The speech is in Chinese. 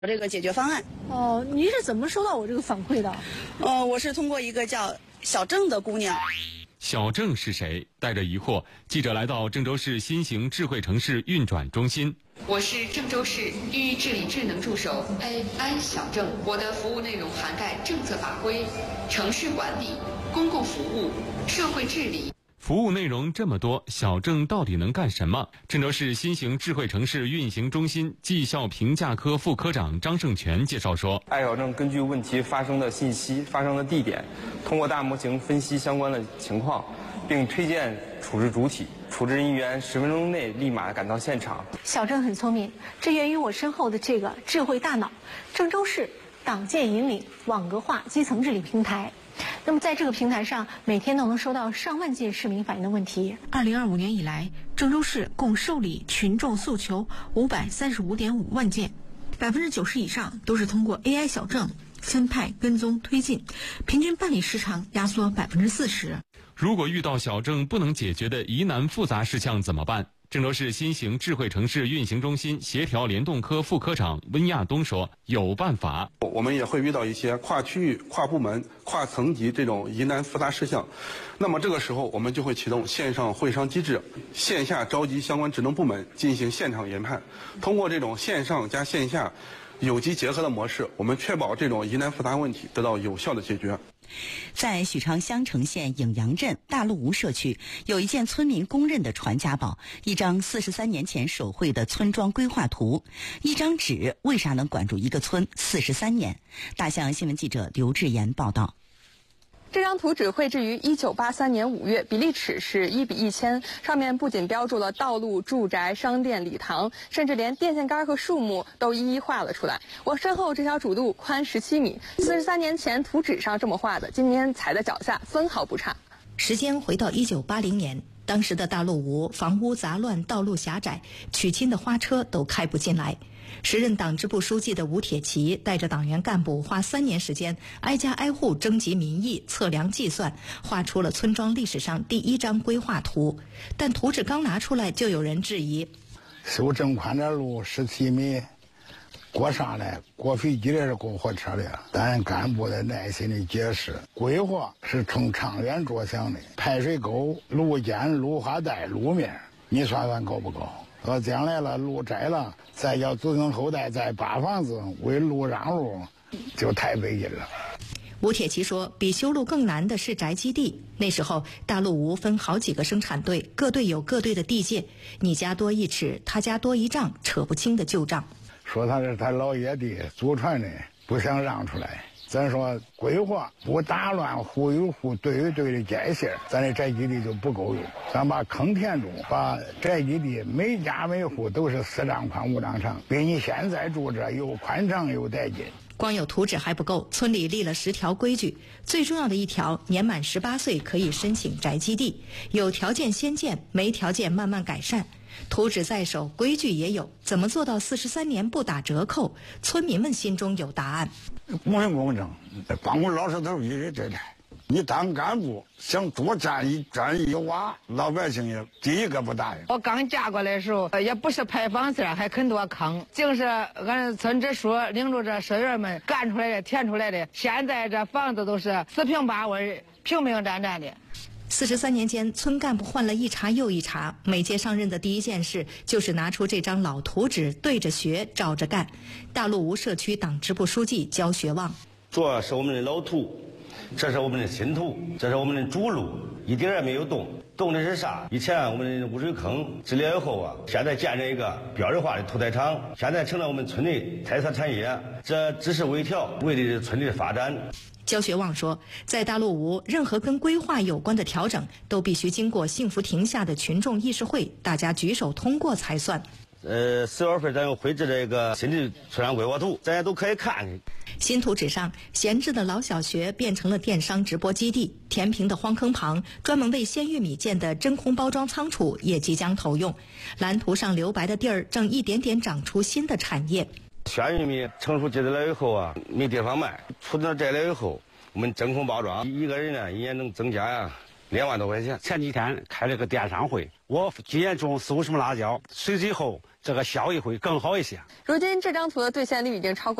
这个解决方案。 哦，您是怎么收到我这个反馈的？ 我是通过一个叫小郑的姑娘。 小郑是谁？带着疑惑，记者来到郑州市新型智慧城市运转中心。 我是郑州市域治理智能助手 AI 小郑，我的服务内容涵盖政策法规、城市管理、公共服务、社会治理。 服务内容这么多，小郑到底能干什么？郑州市新型智慧城市运行中心绩效评价科副科长张胜全介绍说， 爱小郑根据问题发生的信息、发生的地点，通过大模型分析相关的情况，并推荐处置主体，处置人员10分钟内立马赶到现场。 小郑很聪明，这源于我身后的这个智慧大脑——郑州市党建引领网格化基层治理平台。那么在这个平台上，每天都能收到上万件市民反映的问题。2025年以来，郑州市共受理群众诉求535.5万件，90%以上都是通过 AI 小郑分派、跟踪、推进，平均办理时长压缩40%。 如果遇到小郑不能解决的疑难复杂事项怎么办？郑州市新型智慧城市运行中心协调联动科副科长温亚东说，有办法。 我们也会遇到一些跨区域、跨部门、跨层级这种疑难复杂事项，那么这个时候我们就会启动线上会商机制，线下召集相关职能部门进行现场研判，通过这种线上加线下有机结合的模式，我们确保这种疑难复杂问题得到有效的解决。 在许昌襄城县颍阳镇大陆吴社区，有一件村民公认的传家宝，一张43年前手绘的村庄规划图。一张纸为啥能管住一个村43年？大象新闻记者刘志言报道。 这张图纸绘制于1983年5月，比例尺是1比1000，上面不仅标注了道路、住宅、商店、礼堂，甚至连电线杆和树木都一一画了出来。我身后这条主路宽17米，43年前图纸上这么画的，今天踩在脚下分毫不差。 时间回到1980年，当时的大陆吴房屋杂乱，道路狭窄，娶亲的花车都开不进来。时任党支部书记的吴铁骑带着党员干部花3年时间，挨家挨户征集民意，测量计算，画出了村庄历史上第一张规划图。但图纸刚拿出来，就有人质疑： 修这么宽的路17米，过上来过飞机的是过火车的，但干部的耐心的解释，规划是从长远着想的，排水沟、路肩、绿化带、路面，你算算够不够？将来了路窄了，再要子孙后代再扒房子为路让路，就太费劲了。 吴铁骑说，比修路更难的是宅基地。那时候大陆吴分好几个生产队，各队有各队的地界，你家多1尺，他家多1丈，扯不清的旧账。 说他是他老爷地祖传的，不想让出来。咱说规划不打乱户与户、队与队的界限，咱的宅基地就不够用。咱把坑填住，把宅基地每家每户都是4丈宽5丈长，比你现在住着又宽敞又带劲。 光有图纸还不够，村里立了10条规矩，最重要的一条，年满18岁可以申请宅基地，有条件先建，没条件慢慢改善。图纸在手，规矩也有，怎么做到43年不打折扣？村民们心中有答案。 公平公正，帮我老实头一人这来。你当干部想多占一瓦，老百姓也第一个不答应。 我刚嫁过来的时候，也不是排房子，还很多坑，就是俺村支书领着这社员们干出来的、填出来的。现在这房子都是4平8稳、平平展展的。 43年间，村干部换了一茬又一茬，每届上任的第一件事就是拿出这张老图纸，对着学，照着干。大陆吴社区党支部书记焦学旺： 这是我们的老图，这是我们的新图，这是我们的主路，一点也没有动。动的是啥？以前我们的污水坑治理以后啊，现在建成一个标准化的屠宰场，现在成了我们村的特色产业，这只是微调，为的是村里的发展。 焦学旺说，在大陆吴，任何跟规划有关的调整都必须经过幸福亭下的群众议事会，大家举手通过才算。 4月份咱又绘制这个新的村庄规划图，大家都可以看。 新图纸上，闲置的老小学变成了电商直播基地，填平的荒坑旁，专门为鲜玉米建的真空包装仓储也即将投用。蓝图上留白的地儿，正一点点长出新的产业。 鲜玉米成熟结了以后啊，没地方卖，储存这了以后，我们真空包装，一个人呢一年能增加 2万多块钱。前几天开了个电商会，我今年种40-50亩辣椒，随之后这个效益会更好一些。 如今这张图的兑现率已经超过